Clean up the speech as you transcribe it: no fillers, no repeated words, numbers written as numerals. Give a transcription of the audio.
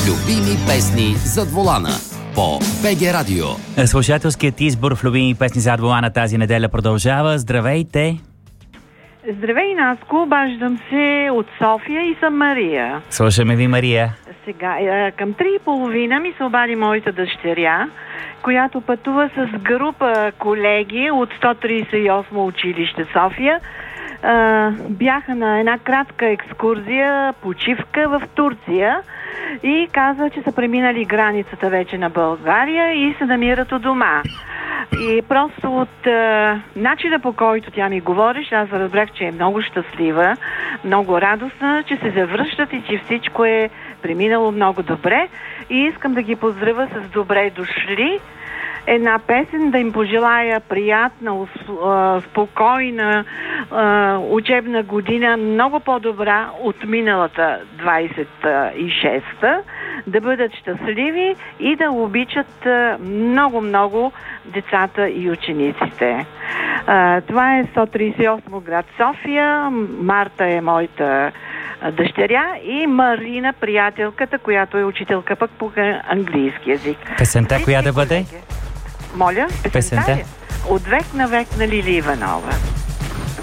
Любими песни зад волана по БГ Радио. Слушателският избор в любими песни зад волана тази неделя продължава. Здравейте! Здравей, Наско, обаждам се от София и съм Мария. Слушаме ви, Мария. Сега, към 3:30 ми се обади моята дъщеря, която пътува с група колеги от 138 училище София. Бяха на една кратка екскурзия, почивка в Турция и каза, че са преминали границата вече на България и се намират у дома. И просто от начина, по който тя ми говориш, аз разбрах, че е много щастлива, много радостна, че се завръщат и че всичко е преминало много добре. И искам да ги поздравя с добре дошли. Една песен, да им пожелая приятна, спокойна учебна година, много по-добра от миналата 26-та, да бъдат щастливи и да обичат много-много децата и учениците. Това е 138 град София, Марта е моята дъщеря и Марина, приятелката, която е учителка пък по английски язик. Песента, коя да бъде? Моля, песента? От век на век на Лили Иванова.